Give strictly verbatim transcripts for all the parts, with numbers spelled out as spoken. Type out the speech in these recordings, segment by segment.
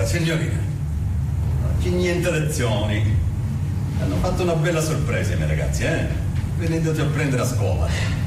Allora, signorina, oggi niente lezioni. Hanno fatto una bella sorpresa i miei ragazzi, eh? Venendoti a prendere a scuola.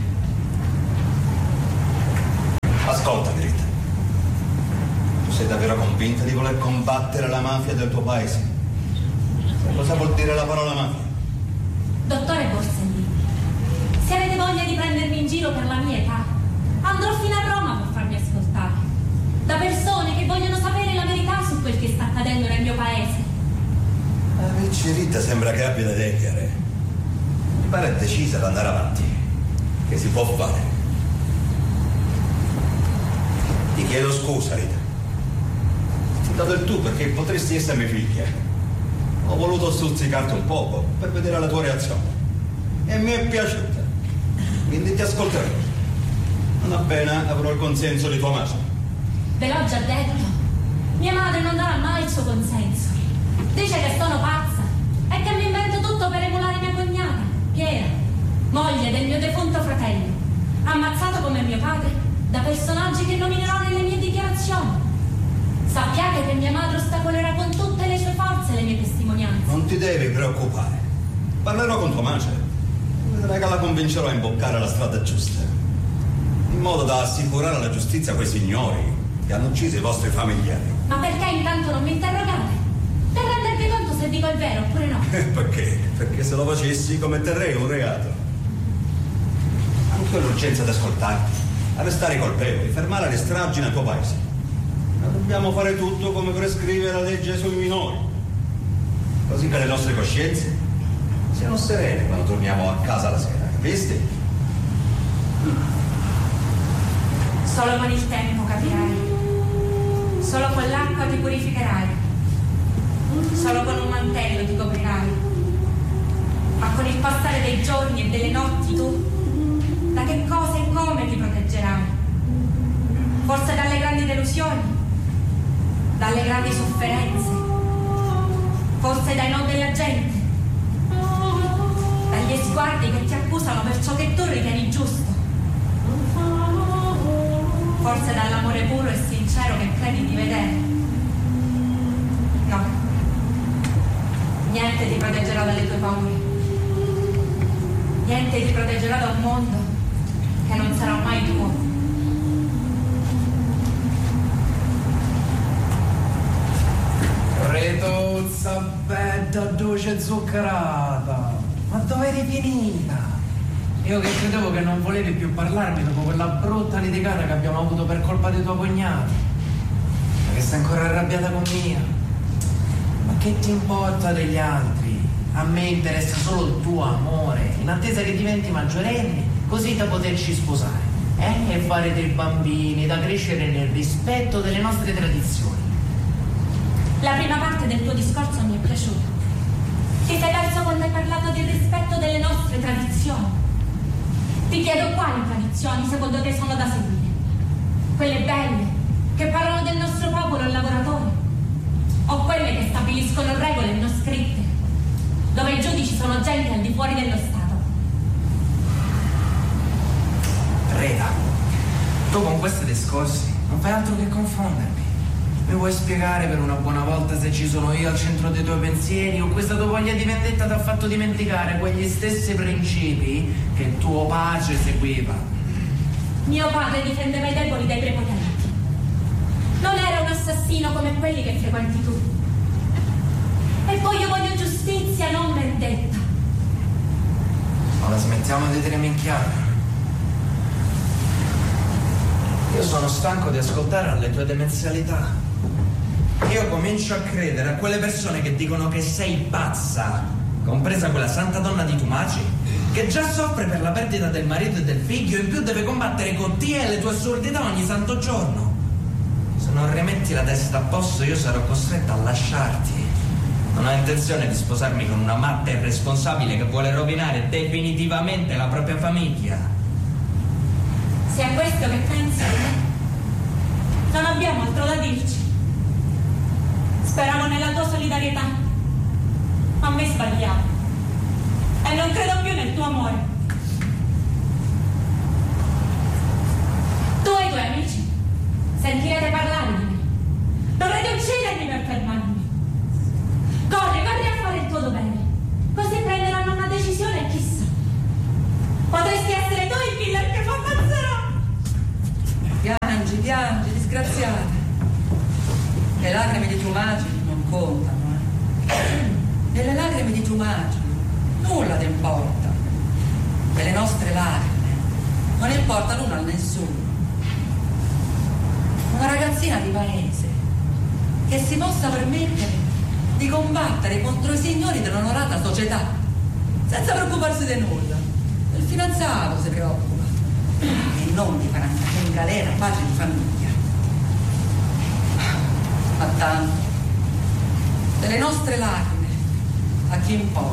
Ascolta, Dritta. Tu sei davvero convinta di voler combattere la mafia del tuo paese? Cosa vuol dire la parola mafia? Dottore Borsellino, se avete voglia di prendermi in giro per la mia età, andrò fino a Roma per farmi ascoltare da persone che vogliono sapere la verità su quel che sta accadendo nel mio paese. Amici, Rita sembra che abbia le idee chiare. Mi pare decisa ad andare avanti. Che si può fare? Ti chiedo scusa, Rita. Ti ho dato il tu perché potresti essermi figlia. Ho voluto stuzzicarti un poco per vedere la tua reazione. E mi è piaciuta. Quindi ti ascolterò. Non appena avrò il consenso di tua madre. Ve l'ho già detto. Mia madre non darà mai il suo consenso. Dice che sono pazza e che mi invento tutto per emulare mia cognata, Piera, moglie del mio defunto fratello, ammazzato come mio padre da personaggi che nominerò nelle mie dichiarazioni. Sappiate che mia madre ostacolerà con tutte le sue forze le mie testimonianze. Non ti devi preoccupare. Parlerò con tua madre. Vedrai che la convincerò a imboccare la strada giusta, in modo da assicurare alla giustizia quei signori che hanno ucciso i vostri familiari. Ma perché intanto non mi interrogate? Per rendervi conto se dico il vero oppure no? Perché? Perché se lo facessi commetterei un reato. Anche l'urgenza di ascoltarti, arrestare i colpevoli, fermare le stragi nel tuo paese. Ma dobbiamo fare tutto come prescrive la legge sui minori, così che le nostre coscienze siano serene quando torniamo a casa la sera, capisti? Solo con il tempo capirai. Solo con l'acqua ti purificherai. Solo con un mantello ti coprirai. Ma con il passare dei giorni e delle notti tu, da che cosa e come ti proteggerai? Forse dalle grandi delusioni, dalle grandi sofferenze, forse dai no della gente, dagli sguardi che ti accusano per ciò che tu ritieni giusto, forse dall'amore puro e sincero che credi di vedere. No, niente ti proteggerà dalle tue paure, niente ti proteggerà da un mondo che non sarà mai tuo. Retozza bella, dolce zuccherata, ma dove eri finita? Io che credevo che non volevi più parlarmi dopo quella brutta litigata che abbiamo avuto per colpa di tuo cognato. Ma che sei ancora arrabbiata con Mia? Ma che ti importa degli altri? A me interessa solo il tuo amore, in attesa che diventi maggiorenne, così da poterci sposare, eh? E fare dei bambini, da crescere nel rispetto delle nostre tradizioni. La prima parte del tuo discorso mi è piaciuta. Ti sei perso quando hai parlato del rispetto delle nostre tradizioni. Ti chiedo quali tradizioni secondo te sono da seguire? Quelle belle, che parlano del nostro popolo, il lavoratore? O quelle che stabiliscono regole non scritte, dove i giudici sono gente al di fuori dello Stato? Rita, tu con questi discorsi non fai altro che confondermi. Mi vuoi spiegare per una buona volta se ci sono io al centro dei tuoi pensieri o questa tua voglia di vendetta ti ha fatto dimenticare quegli stessi principi che tuo padre seguiva? Mio padre difendeva i deboli dai prepotenti. Non era un assassino come quelli che frequenti tu. E poi io voglio giustizia, non vendetta. Ma la smettiamo di dire minchiate. Io sono stanco di ascoltare alle tue demenzialità. Io comincio a credere a quelle persone che dicono che sei pazza, compresa quella santa donna di Tumaci, che già soffre per la perdita del marito e del figlio, in più deve combattere con te e le tue assurdità ogni santo giorno. Se non rimetti la testa a posto io sarò costretta a lasciarti. Non ho intenzione di sposarmi con una matta irresponsabile che vuole rovinare definitivamente la propria famiglia. Se è questo che pensi, non abbiamo altro da dirci. Speravo nella tua solidarietà, ma me sbagliavo. E non credo più nel tuo amore. Tu e i tuoi amici sentirete parlare di me. Dovrete uccidermi per piangi, disgraziata. Le lacrime di Tumaci non contano, eh. E le lacrime di Tumaci nulla ti importa. E le nostre lacrime non importano una a nessuno. Una ragazzina di paese che si possa permettere di combattere contro i signori dell'onorata società senza preoccuparsi di nulla. Il fidanzato si preoccupa e non di far andare in galera padre di famiglia. Ma tanto delle nostre lacrime a chi importa?